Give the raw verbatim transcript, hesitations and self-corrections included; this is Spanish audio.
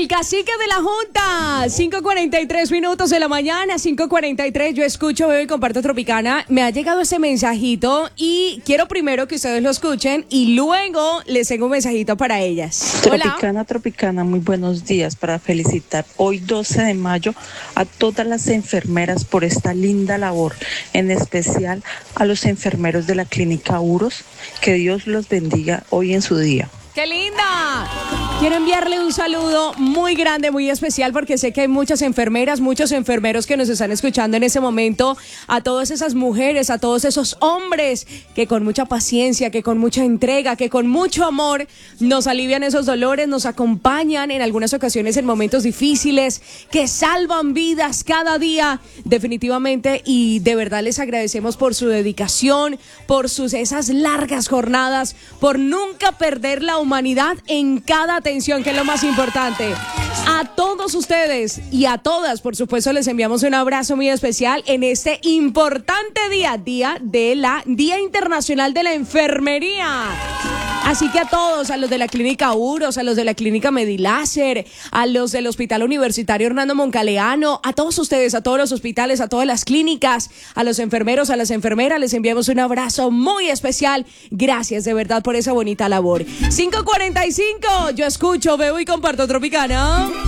el cacique de la Junta. cinco cuarenta y tres minutos de la mañana, cinco cuarenta y tres. Yo escucho, veo y comparto Tropicana. Me ha llegado ese mensajito y quiero primero que ustedes lo escuchen y luego les tengo un mensajito para ellas. Tropicana, Tropicana, muy buenos días para felicitar hoy doce de mayo a todas las enfermeras por esta linda labor, en especial a los enfermeros de la clínica Uros. Que Dios los bendiga hoy en su día. ¡Qué linda! Quiero enviarle un saludo muy grande, muy especial, porque sé que hay muchas enfermeras, muchos enfermeros que nos están escuchando en ese momento. A todas esas mujeres, a todos esos hombres que con mucha paciencia, que con mucha entrega, que con mucho amor nos alivian esos dolores, nos acompañan en algunas ocasiones en momentos difíciles, que salvan vidas cada día, definitivamente. Y de verdad les agradecemos por su dedicación, por sus esas largas jornadas, por nunca perder la humanidad en cada atención, que es lo más importante. A todos ustedes y a todas, por supuesto, les enviamos un abrazo muy especial en este importante día, día de la Día Internacional de la Enfermería. Así que a todos, a los de la Clínica Uros, a los de la Clínica Mediláser, a los del Hospital Universitario Hernando Moncaleano, a todos ustedes, a todos los hospitales, a todas las clínicas, a los enfermeros, a las enfermeras, les enviamos un abrazo muy especial. Gracias de verdad por esa bonita labor. cinco cuarenta y cinco, yo escucho, veo y comparto Tropicana.